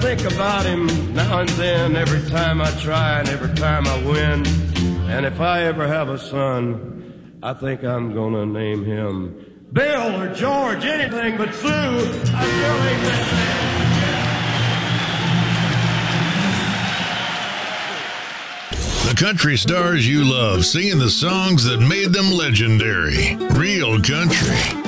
think about him now and then, every time I try and every time I win. And if I ever have a son, I think I'm gonna name him Bill or George, anything but Sue. I still ain't that. The country stars you love singing the songs that made them legendary. Real country.